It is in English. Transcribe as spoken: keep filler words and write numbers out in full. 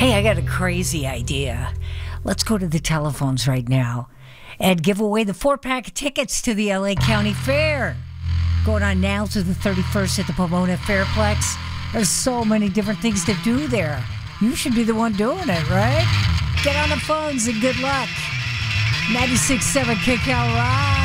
Hey, I got a crazy idea. Let's go to the telephones right now and give away the four-pack of tickets to the L A County Fair. Going on now to the thirty-first at the Pomona Fairplex. There's so many different things to do there. You should be the one doing it, right? Get on the phones and good luck. ninety-six point seven K Cal Rock.